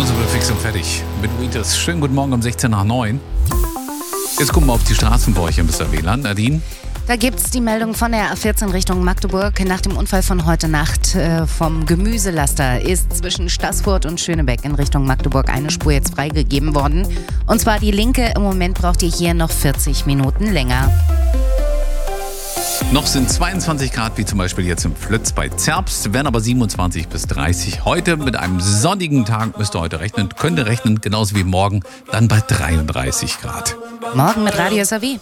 So sind wir fix und fertig mit Winters. Schönen guten Morgen um 16 nach 9. Jetzt gucken wir auf die Straßen bei euch im Mr. WLAN. Nadine? Da gibt es die Meldung von der A14 Richtung Magdeburg. Nach dem Unfall von heute Nacht vom Gemüselaster ist zwischen Staßfurt und Schönebeck in Richtung Magdeburg eine Spur jetzt freigegeben worden. Und zwar die linke. Im Moment braucht ihr hier noch 40 Minuten länger. Noch sind 22 Grad, wie zum Beispiel jetzt im Flötz bei Zerbst, werden aber 27 bis 30. Heute mit einem sonnigen Tag müsst ihr heute rechnen, könnt ihr rechnen, genauso wie morgen, dann bei 33 Grad. Morgen mit Radio SAW.